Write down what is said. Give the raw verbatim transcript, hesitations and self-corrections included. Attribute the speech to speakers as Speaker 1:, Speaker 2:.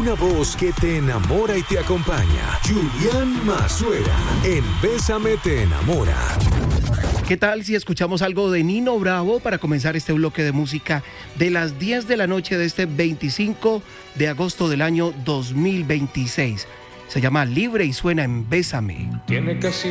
Speaker 1: Una voz que te enamora y te acompaña. Julián Mazuera, en Bésame te enamora.
Speaker 2: ¿Qué tal si escuchamos algo de Nino Bravo para comenzar este bloque de música de las diez de la noche de este veinticinco de agosto del año dos mil veintiséis? Se llama Libre y suena en Bésame.
Speaker 3: Tiene casi